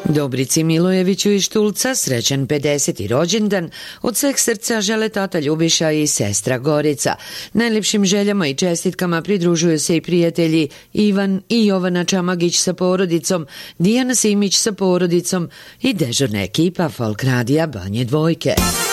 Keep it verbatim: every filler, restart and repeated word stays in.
Dobrici Milojeviću iz Štulca srećan pedeseti rođendan od sveg srca žele tata Ljubiša i sestra Gorica. Najljepšim željama i čestitkama pridružuju se i prijatelji Ivan i Jovana Čamagić sa porodicom, Dijana Simić sa porodicom i dežurna ekipa Folk radija Banje Dvojke.